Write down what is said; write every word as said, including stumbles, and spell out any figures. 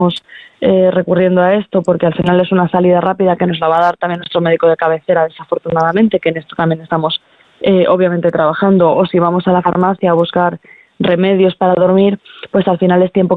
eh, recurriendo a esto, porque al final es una salida rápida que nos la va a dar también nuestro médico de cabecera, desafortunadamente, que en esto también estamos eh, obviamente trabajando, o si vamos a la farmacia a buscar remedios para dormir, pues al final es tiempo